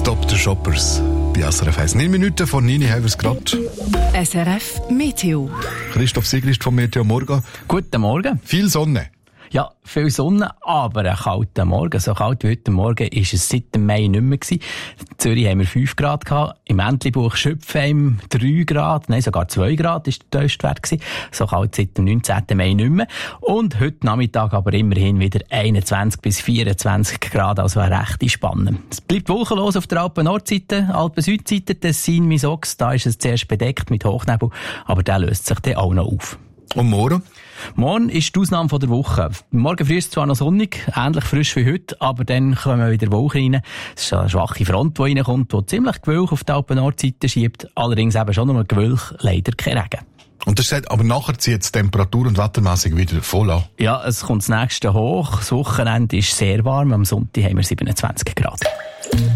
Stop the Shoppers bei SRF 1. 9 Minuten vor 9 haben wir es gerade. SRF Meteo. Christoph Sigrist vom Meteo Morgen. Guten Morgen. Viel Sonne. Ja, viel Sonne, aber ein kalter Morgen. So kalt wie heute Morgen war es seit dem Mai nicht mehr gewesen. In Zürich haben wir 5 Grad gehabt. Im Entlebuch Schöpfheim 3 Grad. Nein, sogar 2 Grad war der Tiefstwert gewesen. So kalt seit dem 19. Mai nicht mehr. Und heute Nachmittag aber immerhin wieder 21 bis 24 Grad. Also eine rechte Spanne. Es bleibt wolkenlos auf der Alpen-Nordseite, Alpen-Südseite, Tessin, Misox. Da ist es zuerst bedeckt mit Hochnebel. Aber der löst sich dann auch noch auf. Und morgen? Morgen ist die Ausnahme von der Woche. Morgen früh ist es zwar noch sonnig, ähnlich frisch wie heute, aber dann kommen wieder Wolken rein. Es ist eine schwache Front, die reinkommt, die ziemlich Gewölk auf der Alpen-Nordseite schiebt. Allerdings eben schon nur Gewölk, leider kein Regen. Und das sagt, aber nachher zieht es temperatur- und wettermässig wieder voll an. Ja, es kommt das nächste hoch. Das Wochenende ist sehr warm. Am Sonntag haben wir 27 Grad.